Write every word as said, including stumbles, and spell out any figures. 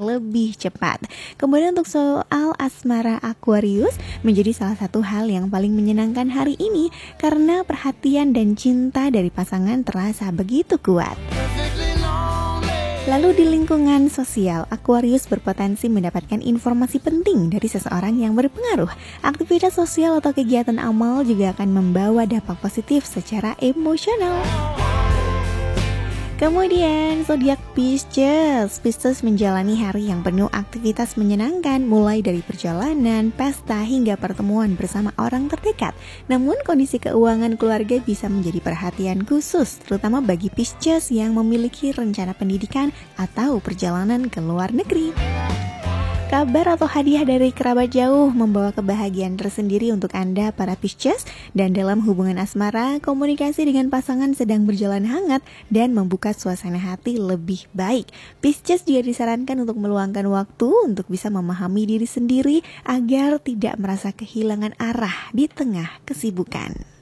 lebih cepat. Kemudian untuk soal asmara Aquarius menjadi salah satu hal yang paling menyenangkan hari ini karena perhatian dan cinta dari pasangan terasa begitu kuat. Lalu di lingkungan sosial, Aquarius berpotensi mendapatkan informasi penting dari seseorang yang berpengaruh. Aktivitas sosial atau kegiatan amal juga akan membawa dampak positif secara emosional. Kemudian zodiak Pisces. Pisces menjalani hari yang penuh aktivitas menyenangkan, mulai dari perjalanan, pesta hingga pertemuan bersama orang terdekat. Namun kondisi keuangan keluarga bisa menjadi perhatian khusus, terutama bagi Pisces yang memiliki rencana pendidikan atau perjalanan ke luar negeri. Kabar atau hadiah dari kerabat jauh membawa kebahagiaan tersendiri untuk Anda para Pisces. Dan dalam hubungan asmara, komunikasi dengan pasangan sedang berjalan hangat dan membuka suasana hati lebih baik. Pisces juga disarankan untuk meluangkan waktu untuk bisa memahami diri sendiri agar tidak merasa kehilangan arah di tengah kesibukan.